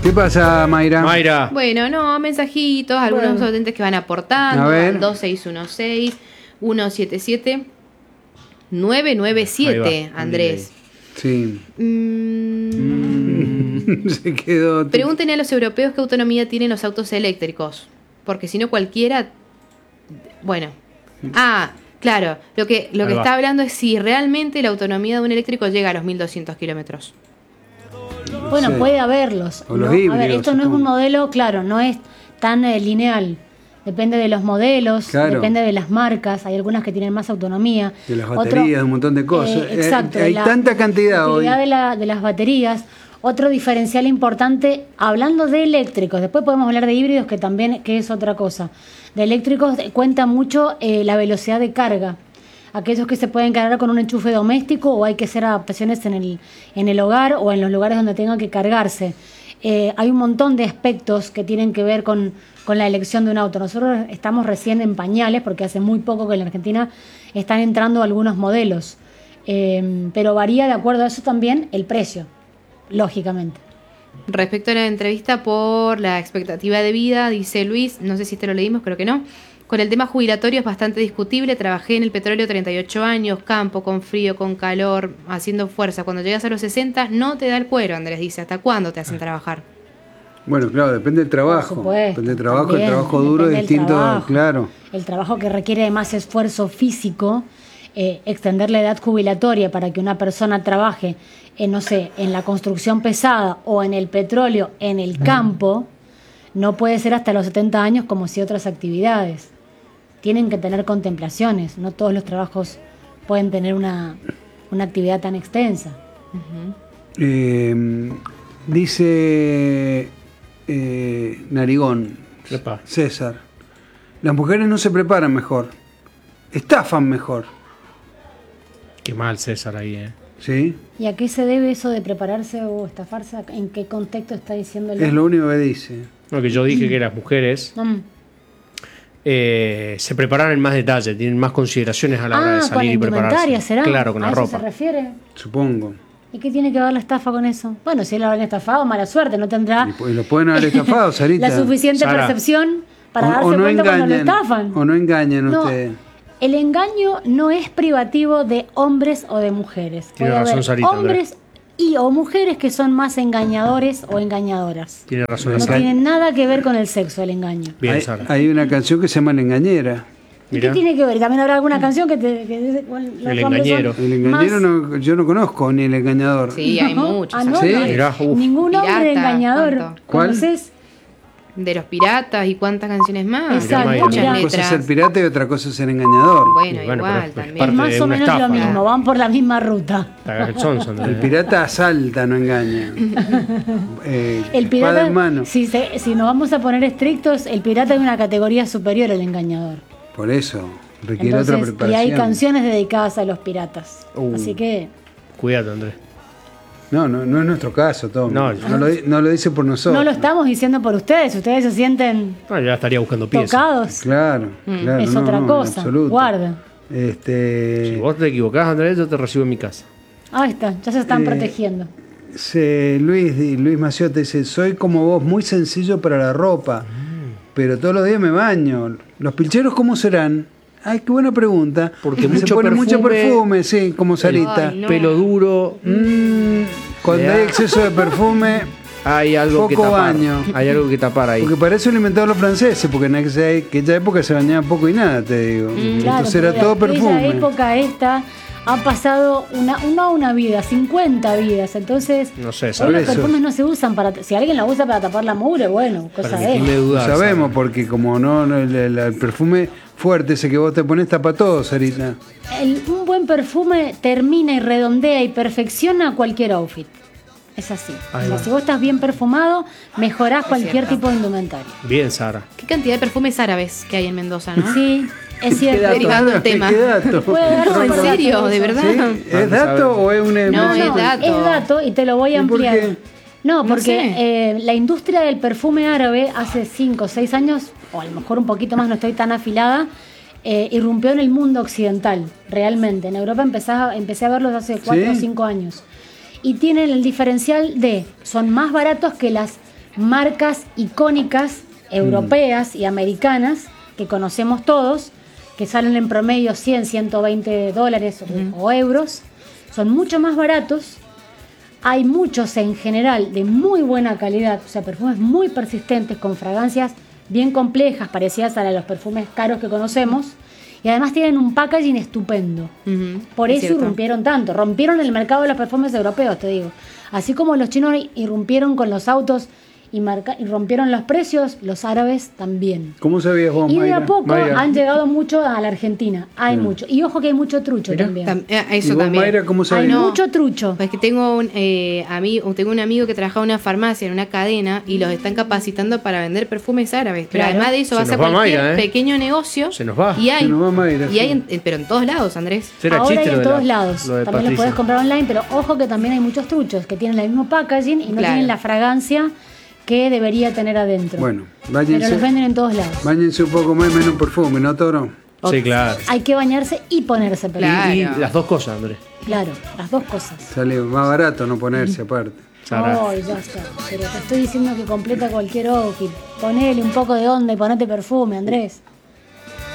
¿Qué pasa, Mayra? Mayra. Bueno, no, mensajitos, algunos oyentes que van aportando. A ver. Al 2616-177-997, Andrés. Sí. Se quedó. Pregúntenle a los europeos qué autonomía tienen los autos eléctricos. Porque si no cualquiera... Bueno. Claro. Lo que está hablando es si realmente la autonomía de un eléctrico llega a los 1200 kilómetros. Bueno, Sí. puede haberlos. O los ¿no? híbridos, A ver, esto no es supongo. un modelo, claro, no es tan lineal. Depende de los modelos, Claro. depende de las marcas. Hay algunas que tienen más autonomía. De las baterías, de un montón de cosas. Exacto. Hay la tanta cantidad hoy. utilidad de las baterías. Otro diferencial importante, hablando de eléctricos, después podemos hablar de híbridos, que es otra cosa. De eléctricos cuenta mucho la velocidad de carga. Aquellos que se pueden cargar con un enchufe doméstico o hay que hacer adaptaciones en el hogar o en los lugares donde tengan que cargarse. Hay un montón de aspectos que tienen que ver con la elección de un auto. Nosotros estamos recién en pañales porque hace muy poco que en la Argentina están entrando algunos modelos. Pero varía de acuerdo a eso también el precio, lógicamente. Respecto a la entrevista por la expectativa de vida, dice Luis, no sé si lo leímos, creo que no. Con el tema jubilatorio es bastante discutible. Trabajé en el petróleo 38 años, campo, con frío, con calor, haciendo fuerza. Cuando llegas a los 60 no te da el cuero, Andrés dice. ¿Hasta cuándo te hacen trabajar? Bueno, claro, depende del trabajo. Por supuesto, Depende del trabajo, también, el trabajo duro es depende del distinto, trabajo. claro. El trabajo que requiere de más esfuerzo físico, extender la edad jubilatoria para que una persona trabaje, no sé, en la construcción pesada o en el petróleo, en el campo, no puede ser hasta los 70 años como si otras actividades. Tienen que tener contemplaciones, no todos los trabajos pueden tener una actividad tan extensa. Dice Narigón, Epa. César, las mujeres no se preparan mejor, estafan mejor. Qué mal César ahí, ¿Sí? ¿Y a qué se debe eso de prepararse o estafarse? ¿En qué contexto está diciendo Es lo único que dice. No, que yo dije que las mujeres se preparan en más detalle, tienen más consideraciones a la hora de con la salir y prepararse. indumentaria, ¿será? Claro, con ¿A la eso ropa. se refiere? Supongo. ¿Y qué tiene que ver la estafa con eso? Bueno, si él lo habían estafado, mala suerte, no tendrá Y lo pueden haber estafado, Sarita. la suficiente Sara. percepción para darse o no cuenta cuando lo engañan, estafan. o no engañan No, ustedes. el engaño no es privativo de hombres o de mujeres. Tiene Puede razón, haber Sarita, hombres o mujeres que son más engañadores o engañadoras. Tiene razón. No Sara. tiene nada que ver con el sexo, el engaño. Bien, Hay, Sara. hay una canción que se llama La Engañera. ¿Y Mirá. qué tiene que ver? También habrá alguna canción que dice cuál los El hombres son engañero. El engañero más- yo no conozco, ni el engañador. Sí, hay muchos. Ah, no, ¿Sí? no, Mirá, uf. ningún hombre Pirata, engañador. ¿cuánto? ¿Cuál? ¿Conoces? De los piratas y cuántas canciones más. Exacto, Mayra. Muchas mirá. Una cosa es ser letras. pirata y otra cosa es ser engañador. Bueno, Y bueno, igual pero es también. parte Es más de o una menos estafa, lo mismo, ¿no? van por la misma ruta. El Johnson. El pirata asalta, no engaña. El Espada pirata, en mano. si nos vamos a poner estrictos, el pirata es una categoría superior al engañador. Por eso, requiere otra Entonces, y preparación. hay canciones dedicadas a los piratas. Así que Cuídate, Andrés. No es nuestro caso, Tom. No, No lo dice por nosotros. no lo estamos diciendo por ustedes. Ustedes se sienten No, ya estaría buscando piezas. tocados. Claro, claro. Es no, otra no, en cosa. absoluto. Guarda. Si vos te equivocás, Andrés, yo te recibo en mi casa. Ahí está, ya se están protegiendo. Luis Maciote dice, soy como vos, muy sencillo para la ropa, pero todos los días me baño. ¿Los pilcheros cómo serán? Ay, qué buena pregunta. Porque se mucho pone mucho perfume, perfume, sí, como Sarita. Ay, no. Pelo duro. Cuando Ya. hay exceso de perfume, Hay algo que Poco tapar. baño. Hay algo que tapar ahí. porque para eso lo inventaron los franceses, porque en aquella época se bañaba poco y nada, te digo. Claro, Entonces era pero todo de aquella perfume. época esta ha pasado una vida, 50 vidas. Entonces, No sé, hoy ¿sabes los eso? perfumes no se usan para... Si alguien la usa para tapar la mugre, bueno, cosa de Permitime él. dudar. Sabemos, Sara. porque como el perfume fuerte ese que vos te pones tapa todo, Sarita. Un buen perfume termina y redondea y perfecciona cualquier outfit. Es así. Ahí O sea, va. si vos estás bien perfumado, mejorás cualquier cierto. tipo de indumentaria. Bien, Sara. ¿Qué cantidad de perfumes árabes que hay en Mendoza, no? Sí, es ¿Qué cierto. dato? Derivando el tema. ¿Qué dato? Puede dar No, en por serio, datos de eso. verdad. ¿Sí? ¿Es dato o es un No, es dato. Es dato y te lo voy a ¿Y por ampliar. qué? No, No porque sé. la industria del perfume árabe hace 5 o 6 años, o a lo mejor un poquito más, no estoy tan afilada, irrumpió en el mundo occidental, realmente. En Europa empecé a verlos hace 4 o ¿Sí? 5 años. Y tienen el diferencial de, son más baratos que las marcas icónicas europeas y americanas que conocemos todos, que salen en promedio 100, 120 dólares o euros, son mucho más baratos. Hay muchos en general de muy buena calidad, o sea, perfumes muy persistentes con fragancias bien complejas, parecidas a los perfumes caros que conocemos, y además tienen un packaging estupendo. Por eso irrumpieron tanto, rompieron el mercado de los perfumes europeos, te digo. Así como los chinos irrumpieron con los autos y rompieron los precios, los árabes también. ¿Cómo sabías vos, Y de Mayra? a poco han llegado mucho a la Argentina. Hay mucho. Y ojo que hay mucho trucho también. Eso ¿Y vos, también. Mayra, cómo Hay sabías? mucho trucho. Pues que tengo un amigo que trabaja en una farmacia, en una cadena, y los están capacitando para vender perfumes árabes. Pero Claro. además de eso, Se vas a nos va cualquier Mayra, pequeño negocio. Se nos va. Y hay, Se nos va Mayra, y hay sí. pero en todos lados, Andrés. Será Ahora chiste hay lo en de todos lados. lo de También los Patricia. podés comprar online, pero ojo que también hay muchos truchos que tienen el mismo packaging y no Claro. tienen la fragancia que debería tener adentro. Bueno, pero váyanse, los venden en todos lados. báñense un poco más y menos perfume, ¿no, Toro? Sí, claro. Hay que bañarse y ponerse perfume. Claro. Y las dos cosas, Andrés. Claro, las dos cosas. Sale más barato no ponerse aparte. Ay, ya está. Pero te estoy diciendo que completa cualquier outfit. Ponele un poco de onda y ponete perfume, Andrés.